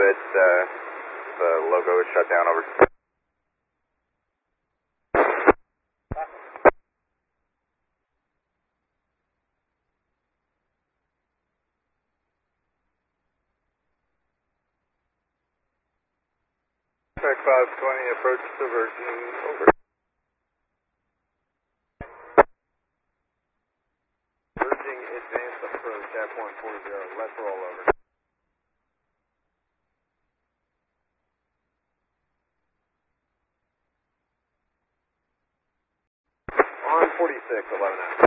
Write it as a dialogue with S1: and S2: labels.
S1: it. The logo is shut down over.
S2: Track 520, approach to Virgin, over. Virgin advanced approach at 140, let's roll over. On 46, 11 out.